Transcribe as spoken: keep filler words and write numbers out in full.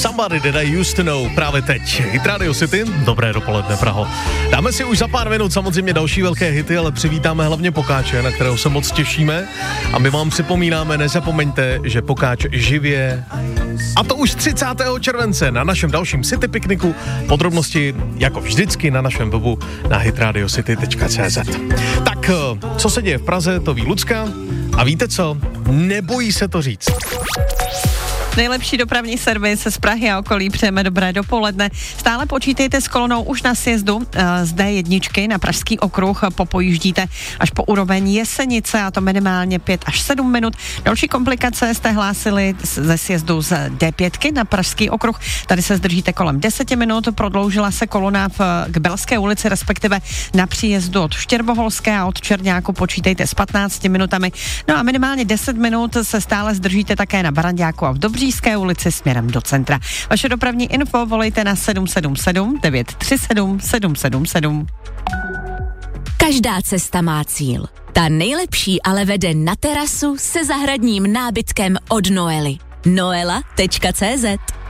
Somebody That I Used To Know právě teď. Hit Radio City, dobré dopoledne Praho. Dáme si už za pár minut samozřejmě další velké hity, ale přivítáme hlavně Pokáče, na kterého se moc těšíme. A my vám připomínáme, nezapomeňte, že Pokáč živě. A to už třicátého července na našem dalším City Pikniku. Podrobnosti jako vždycky na našem webu na hitradiocity tečka cé zet. Tak, co se děje v Praze, to ví Lucka. A víte co? Nebojí se to říct. Nejlepší dopravní servis z Prahy a okolí, přejeme dobré dopoledne. Stále počítejte s kolonou už na sjezdu uh, z dé jedna na Pražský okruh, popojíždíte až po úroveň Jesenice a to minimálně pět až sedm minut. Další komplikace jste hlásili ze sjezdu z dé pět na Pražský okruh. Tady se zdržíte kolem deset minut, prodloužila se kolona v, k Belské ulici, respektive na příjezdu od Štěrboholské a od Čerňáku počítejte s patnácti minutami. No a minimálně deset minut se stále zdržíte také na Baranďáku a v Dobříšské ulici směrem do centra. Vaše dopravní info volejte na sedm sedm sedm devět tři sedm sedm sedm sedm. Každá cesta má cíl. Ta nejlepší ale vede na terasu se zahradním nábytkem od Noely. noela tečka cé zet